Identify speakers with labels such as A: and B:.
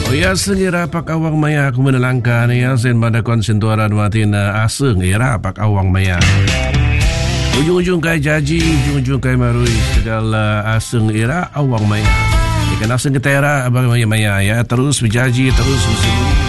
A: Oh ya, sengira pak awang maya aku menelangkan ya sen pada konsentuaran matin aseng era pak awang maya. Ujung-ujung kai jaji, ujung-ujung kai marui segala aseng era awang maya. Ikan aseng ketera abang maya ya terus berjaji terus berseluruh.